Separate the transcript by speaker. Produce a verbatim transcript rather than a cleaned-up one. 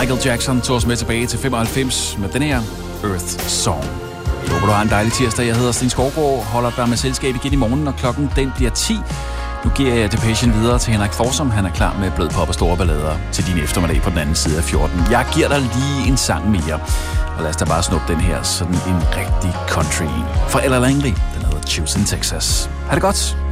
Speaker 1: Michael Jackson tog os med tilbage til femoghalvfems med den her Earth Song. Jeg håber, du har en dejlig tirsdag. Jeg hedder Sten Skovgaard, holder dig med selskab igen i morgen, og klokken den bliver ti. Nu giver jeg Depression videre til Henrik Forsum. Han er klar med blød pop og store ballader til din eftermiddag på den anden side af fjorten. Jeg giver dig lige en sang mere, og lad os da bare snuppe den her sådan en rigtig country en. For Ella Langley, den hedder Choose in Texas. Ha' det godt.